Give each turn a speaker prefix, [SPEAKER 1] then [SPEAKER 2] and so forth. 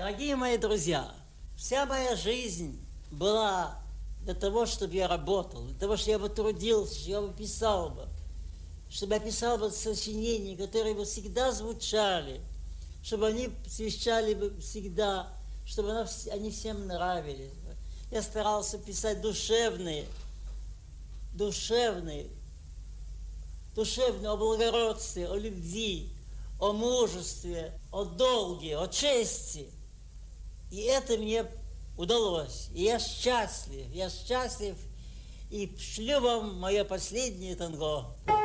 [SPEAKER 1] Дорогие мои друзья, вся моя жизнь была для того, чтобы я работал, для того, чтобы я бы трудился, чтобы я бы писал бы, чтобы я писал бы сочинения, которые бы всегда звучали, чтобы они свещали бы всегда, чтобы они всем нравились. Я старался писать душевные, о благородстве, о любви, о мужестве, о долге, о чести. И это мне удалось. И я счастлив, и шлю вам мое последнее танго.